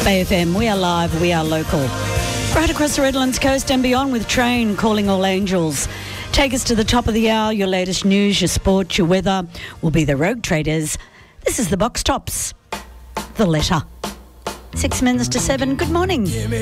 Bay FM, we are live, we are local. Right across the Redlands coast and beyond with Train calling all angels. Take us to the top of the hour. Your latest news, your sport, your weather will be the Rogue Traders. This is the Box Tops. The Letter. 6 minutes to 7. Good morning.